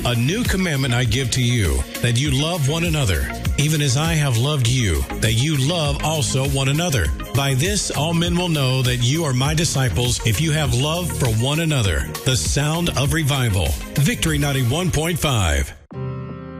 A new commandment I give to you, that you love one another, even as I have loved you, that you love also one another. By this, all men will know that you are my disciples if you have love for one another. The sound of revival. Victory 91.5.